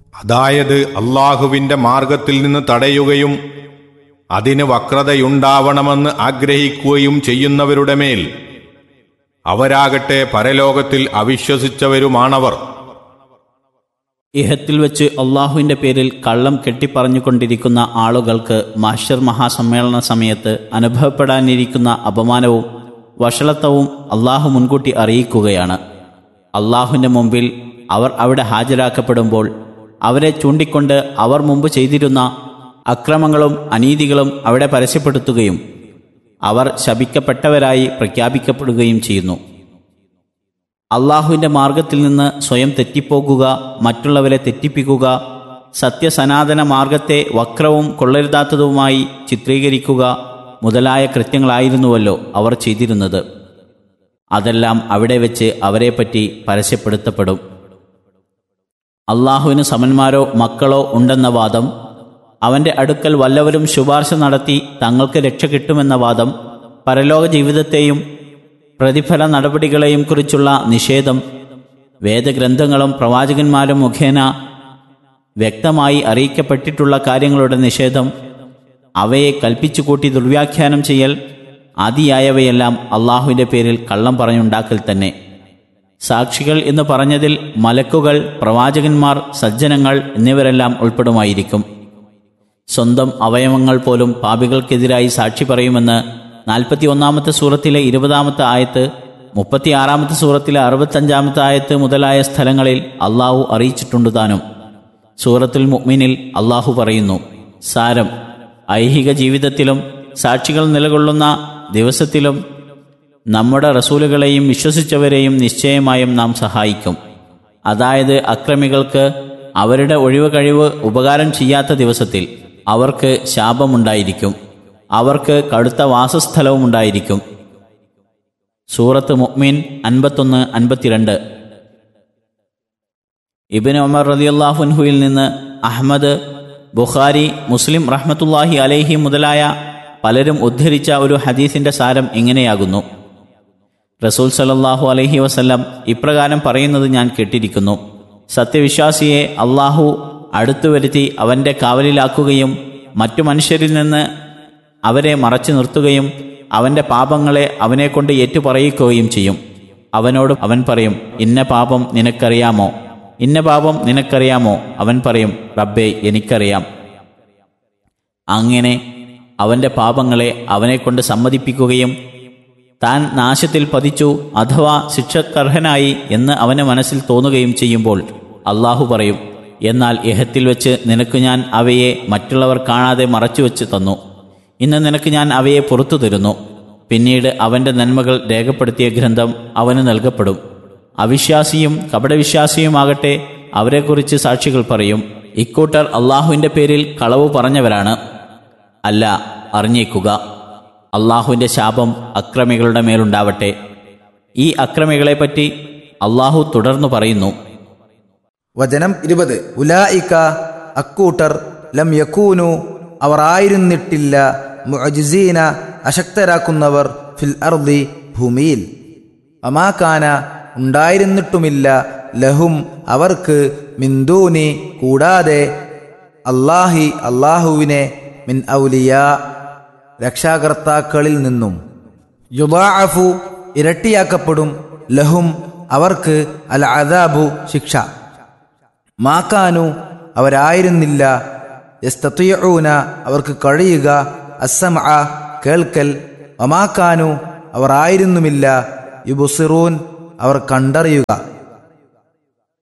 അതായത് അല്ലാഹുവിന്റെ മാർഗത്തിൽ നിന്ന് തടയുകയും അതിന് വക്രതയുണ്ടാവണമെന്ന് ആഗ്രഹിക്കുകയും ചെയ്യുന്നവരുടെ മേൽ അവരാകട്ടെ പരലോകത്തിൽ അവിശ്വസിച്ചവരുമാണവർ. ഇഹത്തിൽ വെച്ച് അള്ളാഹുവിൻ്റെ പേരിൽ കള്ളം കെട്ടിപ്പറഞ്ഞുകൊണ്ടിരിക്കുന്ന ആളുകൾക്ക് മഹ്ശർ മഹാസമ്മേളന സമയത്ത് അനുഭവപ്പെടാനിരിക്കുന്ന അപമാനവും വഷളത്വവും അള്ളാഹു മുൻകൂട്ടി അറിയിക്കുകയാണ്. അള്ളാഹുവിൻ്റെ മുമ്പിൽ അവർ അവിടെ ഹാജരാക്കപ്പെടുമ്പോൾ അവരെ ചൂണ്ടിക്കൊണ്ട് അവർ മുമ്പ് ചെയ്തിരുന്ന അക്രമങ്ങളും അനീതികളും അവിടെ പരസ്യപ്പെടുത്തുകയും അവർ ശപിക്കപ്പെട്ടവരായി പ്രഖ്യാപിക്കപ്പെടുകയും ചെയ്യുന്നു. അള്ളാഹുവിൻ്റെ മാർഗത്തിൽ നിന്ന് സ്വയം തെറ്റിപ്പോകുക, മറ്റുള്ളവരെ തെറ്റിപ്പിക്കുക, സത്യസനാതന മാർഗത്തെ വക്രവും കൊള്ളരുതാത്തതുമായി ചിത്രീകരിക്കുക മുതലായ കൃത്യങ്ങളായിരുന്നുവല്ലോ അവർ ചെയ്തിരുന്നത്. അതെല്ലാം അവിടെ വെച്ച് അവരെപ്പറ്റി പരസ്യപ്പെടുത്തപ്പെടും. അള്ളാഹുവിന് സമന്മാരോ മക്കളോ ഉണ്ടെന്ന വാദം, അവൻ്റെ അടുക്കൽ വല്ലവരും ശുപാർശ നടത്തി തങ്ങൾക്ക് രക്ഷ കിട്ടുമെന്ന വാദം, പരലോക ജീവിതത്തെയും പ്രതിഫല നടപടികളെയും കുറിച്ചുള്ള നിഷേധം, വേദഗ്രന്ഥങ്ങളും പ്രവാചകന്മാരും മുഖേന വ്യക്തമായി അറിയിക്കപ്പെട്ടിട്ടുള്ള കാര്യങ്ങളുടെ നിഷേധം, അവയെ കൽപ്പിച്ചുകൂട്ടി ദുർവ്യാഖ്യാനം ചെയ്യൽ ആദിയായവയെല്ലാം അള്ളാഹുവിൻ്റെ പേരിൽ കള്ളം പറഞ്ഞുണ്ടാക്കൽ തന്നെ. സാക്ഷികൾ എന്ന് പറഞ്ഞതിൽ മലക്കുകൾ, പ്രവാചകന്മാർ, സജ്ജനങ്ങൾ എന്നിവരെല്ലാം ഉൾപ്പെടുമായിരിക്കും. സ്വന്തം അവയവങ്ങൾ പോലും പാപികൾക്കെതിരായി സാക്ഷി പറയുമെന്ന് 41 സൂറത്തിലെ 20 ആയത്ത്, 36 സൂറത്തിലെ 65 ആയത്ത് മുതലായ സ്ഥലങ്ങളിൽ അള്ളാഹു അറിയിച്ചിട്ടുണ്ട് താനും. സൂറത്തുൽ മുഅ്മിനിൽ അള്ളാഹു പറയുന്നു: സാരം, ഐഹിക ജീവിതത്തിലും സാക്ഷികൾ നിലകൊള്ളുന്ന ദിവസത്തിലും നമ്മുടെ റസൂലുകളെയും വിശ്വസിച്ചവരെയും നിശ്ചയമായും നാം സഹായിക്കും. അതായത് അക്രമികൾക്ക് അവരുടെ ഒഴിവ് കഴിവ് ഉപകാരം ചെയ്യാത്ത ദിവസത്തിൽ അവർക്ക് ശാപമുണ്ടായിരിക്കും, അവർക്ക് കടുത്ത വാസസ്ഥലവുമുണ്ടായിരിക്കും. സൂറത്ത് മുഅ്മിൻ 51-52. ഇബ്നു ഉമർ റളിയല്ലാഹു അൻഹുവിൽ നിന്ന് അഹ്മദ്, ബുഖാരി, മുസ്ലിം റഹ്മത്തുള്ളാഹി അലൈഹി മുതലായ പലരും ഉദ്ധരിച്ച ഒരു ഹദീസിന്റെ സാരം ഇങ്ങനെയാകുന്നു: റസൂൽ സല്ലല്ലാഹു അലൈഹി വസല്ലം ഇപ്രകാരം പറയുന്നത് ഞാൻ കേട്ടിരിക്കുന്നു: സത്യവിശ്വാസിയെ അള്ളാഹു അടുത്തു വരുത്തി അവൻ്റെ കാവലിലാക്കുകയും മറ്റു മനുഷ്യരിൽ നിന്ന് അവരെ മറച്ചു നിർത്തുകയും അവൻ്റെ പാപങ്ങളെ അവനെക്കൊണ്ട് ഏറ്റുപറയിക്കുകയും ചെയ്യും. അവനോട് അവൻ പറയും: ഇന്ന പാപം നിനക്കറിയാമോ, ഇന്ന പാപം നിനക്കറിയാമോ? അവൻ പറയും: റബ്ബേ, എനിക്കറിയാം. അങ്ങനെ അവൻ്റെ പാപങ്ങളെ അവനെക്കൊണ്ട് സമ്മതിപ്പിക്കുകയും താൻ നാശത്തിൽ പതിച്ചു അഥവാ ശിക്ഷക്കർഹനായി എന്ന് അവന് മനസ്സിൽ തോന്നുകയും ചെയ്യുമ്പോൾ അള്ളാഹു പറയും: എന്നാൽ ഇഹത്തിൽ വെച്ച് നിനക്ക് ഞാൻ അവയെ മറ്റുള്ളവർ കാണാതെ മറച്ചുവെച്ച് തന്നു. ഇന്ന് നിനക്ക് ഞാൻ അവയെ പുറത്തു തരുന്നു. പിന്നീട് അവൻ്റെ നന്മകൾ രേഖപ്പെടുത്തിയ ഗ്രന്ഥം അവന് നൽകപ്പെടും. അവിശ്വാസിയും കപടവിശ്വാസിയുമാകട്ടെ അവരെക്കുറിച്ച് സാക്ഷികൾ പറയും: ഇക്കൂട്ടർ അള്ളാഹുവിൻ്റെ പേരിൽ കളവ് പറഞ്ഞവരാണ്. അല്ല, അറിഞ്ഞേക്കുക, അള്ളാഹുവിൻ്റെ ശാപം അക്രമികളുടെ മേലുണ്ടാവട്ടെ. ഈ അക്രമികളെപ്പറ്റി അള്ളാഹു തുടർന്നു പറയുന്നു: വചനം 20. ഉലായിക, അക്കൂട്ടർ, ലം യകൂനു, അവർ ആയിരുന്നിട്ടില്ല, മുഅ്ജിസീന, അശക്തരാക്കുന്നവർ, ഫിൽ അർദി, ഭൂമിയിൽ, അമാകാന, ഉണ്ടായിരുന്നിട്ടുമില്ല, ലഹും, അവർക്ക്, മിൻ ദൂനി, കൂടാതെ, അല്ലാഹി, അല്ലാഹുവിനെ, മിൻ ഔലിയാ, രക്ഷാകർത്താക്കളിൽ നിന്നും, യുദാഅഫു, ഇരട്ടിയാക്കപ്പെടും, ലഹും, അവർക്ക്, അൽ അദാബു, ശിക്ഷ, മാക്കാനു, അവരായിരുന്നില്ല, യസ്തതിഊന, അവർക്ക് കഴിയുക, അസ്സമഅ, കേൾക്കൽ, വമാക്കാനു, അവർ ആയിരുന്നുമില്ല, യുബ്സിറൂൻ, അവർ കണ്ടറിയുക.